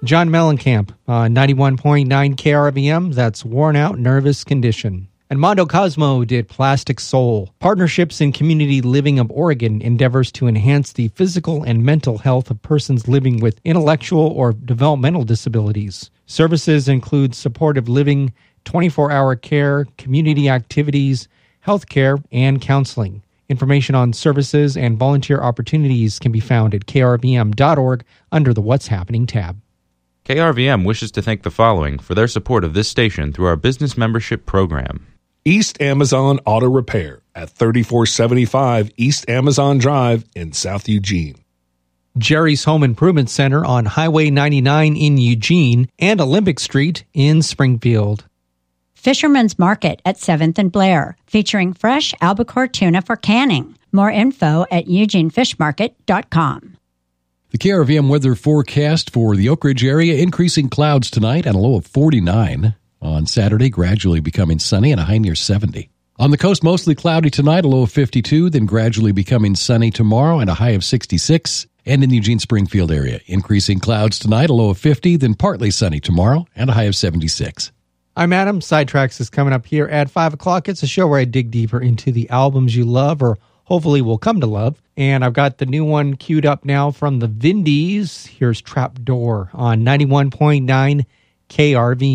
John Mellencamp on 91.9 KRVM, that's Worn Out Nervous Condition. And Mondo Cosmo did Plastic Soul. Partnerships in Community Living of Oregon endeavors to enhance the physical and mental health of persons living with intellectual or developmental disabilities. Services include supportive living, 24-hour care, community activities, health care, and counseling. Information on services and volunteer opportunities can be found at krvm.org under the What's Happening tab. KRVM wishes to thank the following for their support of this station through our business membership program. East Amazon Auto Repair at 3475 East Amazon Drive in South Eugene. Jerry's Home Improvement Center on Highway 99 in Eugene and Olympic Street in Springfield. Fisherman's Market at 7th and Blair, featuring fresh albacore tuna for canning. More info at eugenefishmarket.com. The KRVM weather forecast for the Oak Ridge area, increasing clouds tonight and a low of 49. On Saturday, gradually becoming sunny and a high near 70. On the coast, mostly cloudy tonight, a low of 52, then gradually becoming sunny tomorrow and a high of 66. And in the Eugene-Springfield area, increasing clouds tonight, a low of 50, then partly sunny tomorrow and a high of 76. I'm Adam. Sidetracks is coming up here at 5 o'clock. It's a show where I dig deeper into the albums you love or hopefully will come to love. And I've got the new one queued up now from the Vindies. Here's Trapdoor on 91.9 KRV.